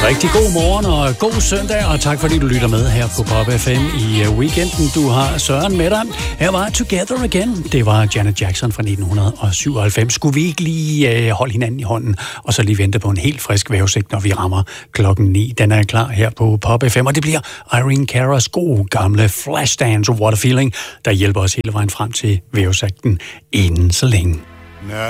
Rigtig god morgen og god søndag, og tak fordi du lytter med her på Pop FM i weekenden. Du har Søren med dig. Her var Together Again. Det var Janet Jackson fra 1997. Skulle vi ikke lige holde hinanden i hånden, og så lige vente på en helt frisk vejrudsigt, når vi rammer klokken 9. Den er klar her på Pop FM, og det bliver Irene Caras gode gamle Flashdance What a Feeling, der hjælper os hele vejen frem til vejrudsigten inden så længe.